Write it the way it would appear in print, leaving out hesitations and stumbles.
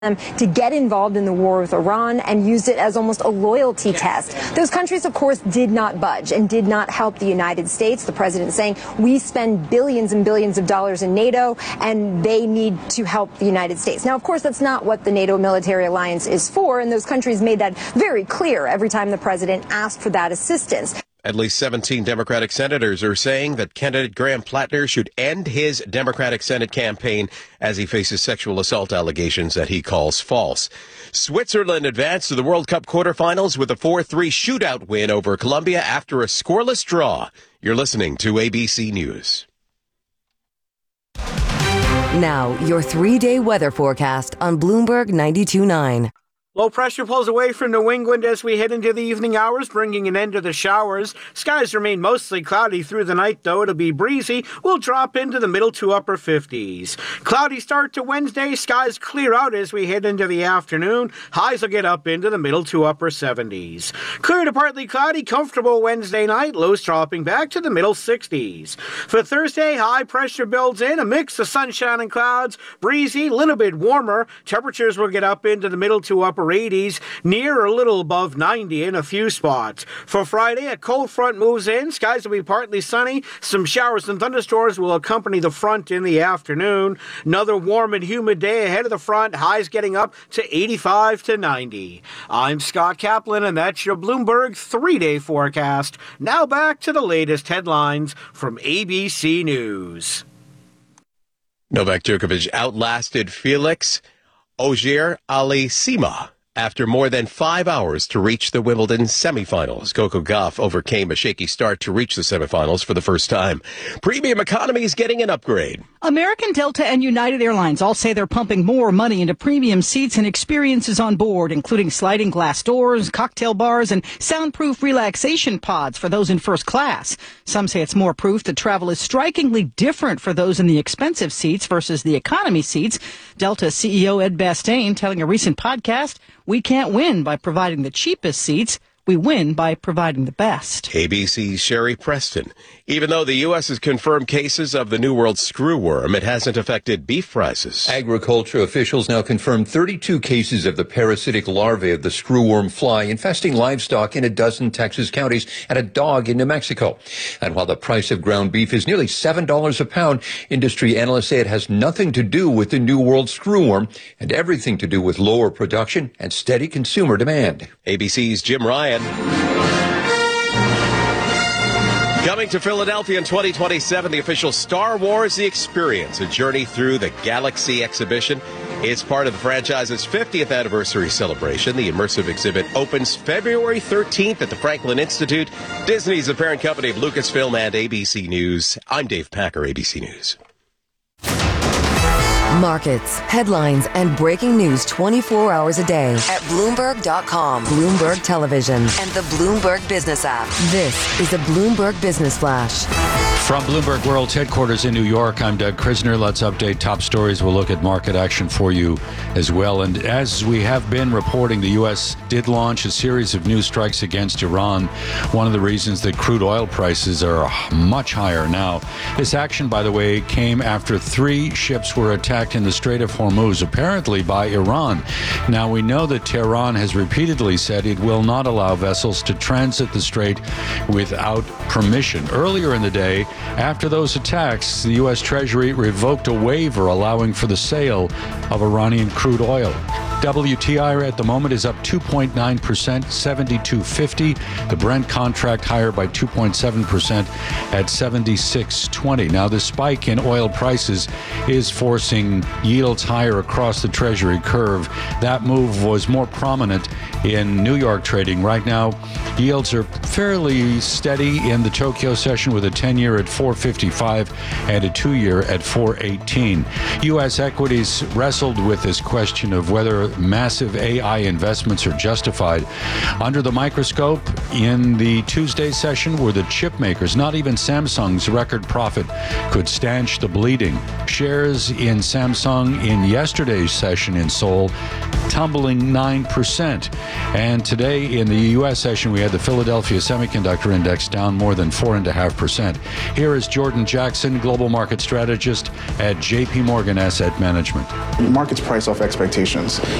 to get involved in the war with Iran and used it as almost a loyalty test. Those countries, of course, did not budge and did not help the United States. The president saying we spend billions and billions of dollars in NATO and they need to help the United States. Now, of course, that's not what the NATO military alliance is for, and those countries made that very clear every time the president asked for that assistance. At least 17 Democratic senators are saying that candidate Graham Plattner should end his Democratic Senate campaign as he faces sexual assault allegations that he calls false. Switzerland advanced to the World Cup quarterfinals with a 4-3 shootout win over Colombia after a scoreless draw. You're listening to ABC News. Now, your 3-day weather forecast on Bloomberg 92.9. Low pressure pulls away from New England as we head into the evening hours, bringing an end to the showers. Skies remain mostly cloudy through the night, though. It'll be breezy. We'll drop into the middle to upper 50s. Cloudy start to Wednesday. Skies clear out as we head into the afternoon. Highs will get up into the middle to upper 70s. Clear to partly cloudy, comfortable Wednesday night. Lows dropping back to the middle 60s. For Thursday, high pressure builds in. A mix of sunshine and clouds. Breezy, a little bit warmer. Temperatures will get up into the middle to upper 80s, near or a little above 90 in a few spots. For Friday, a cold front moves in. Skies will be partly sunny. Some showers and thunderstorms will accompany the front in the afternoon. Another warm and humid day ahead of the front. Highs getting up to 85 to 90. I'm Scott Kaplan, and that's your Bloomberg 3-day forecast. Now back to the latest headlines from ABC News. Novak Djokovic outlasted Felix Auger-Aliassime after more than 5 hours to reach the Wimbledon semifinals. Coco Gauff overcame a shaky start to reach the semifinals for the first time. Premium economy is getting an upgrade. American, Delta, and United Airlines all say they're pumping more money into premium seats and experiences on board, including sliding glass doors, cocktail bars, and soundproof relaxation pods for those in first class. Some say it's more proof that travel is strikingly different for those in the expensive seats versus the economy seats. Delta CEO Ed Bastain telling a recent podcast, "We can't win by providing the cheapest seats. We win by providing the best." ABC's Sherry Preston. Even though the U.S. has confirmed cases of the New World screwworm, it hasn't affected beef prices. Agriculture officials now confirm 32 cases of the parasitic larvae of the screwworm fly infesting livestock in a dozen Texas counties and a dog in New Mexico. And while the price of ground beef is nearly $7 a pound, industry analysts say it has nothing to do with the New World screwworm and everything to do with lower production and steady consumer demand. ABC's Jim Ryan. Coming to Philadelphia in 2027, the official Star Wars The Experience, a journey through the Galaxy exhibition. It's part of the franchise's 50th anniversary celebration. The immersive exhibit opens February 13th at the Franklin Institute. Disney's the parent company of Lucasfilm and ABC News. I'm Dave Packer, ABC News. Markets, headlines, and breaking news 24 hours a day at Bloomberg.com, Bloomberg Television, and the Bloomberg Business app. This is a Bloomberg Business Flash. From Bloomberg World's headquarters in New York, I'm Doug Krisner. Let's update top stories. We'll look at market action for you as well. And as we have been reporting, the U.S. did launch a series of new strikes against Iran. One of the reasons that crude oil prices are much higher now. This action, by the way, came after 3 ships were attacked in the Strait of Hormuz, apparently by Iran. Now, we know that Tehran has repeatedly said it will not allow vessels to transit the strait without permission. Earlier in the day, after those attacks, the U.S. Treasury revoked a waiver allowing for the sale of Iranian crude oil. WTI at the moment is up 2.9%, $72.50. The Brent contract higher by 2.7% at $76.20. Now, the spike in oil prices is forcing yields higher across the Treasury curve. That move was more prominent in New York trading. Right now, yields are fairly steady in the Tokyo session with a 10-year at 4.55 and a 2-year at 4.18. U.S. equities wrestled with this question of whether massive AI investments are justified. Under the microscope in the Tuesday session were the chip makers. Not even Samsung's record profit could stanch the bleeding. Shares in Samsung in yesterday's session in Seoul tumbling 9%. And today in the U.S. session, we had the Philadelphia Semiconductor Index down more than 4.5%. Here is Jordan Jackson, global market strategist at JP Morgan Asset Management. Markets price off expectations.